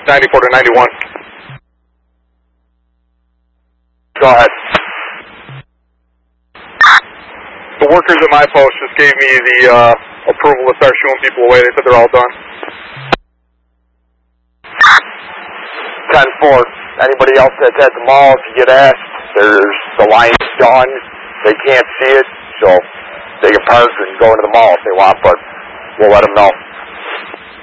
94 to 91. Go ahead. The workers at my post just gave me the approval to start shooing people away. They said they're all done. 10-4. Anybody else that's at the mall, if you get asked, the line is done. They can't see it, so they can park and go into the mall if they want, but we'll let them know.